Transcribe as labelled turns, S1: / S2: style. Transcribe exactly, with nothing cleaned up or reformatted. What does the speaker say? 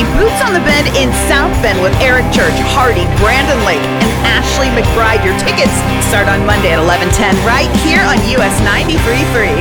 S1: see Boots on the Bend in South Bend with Eric Church, Hardy, Brandon Lake, and Ashley McBride. Your tickets start on Monday at eleven ten right here on U S ninety-three point three.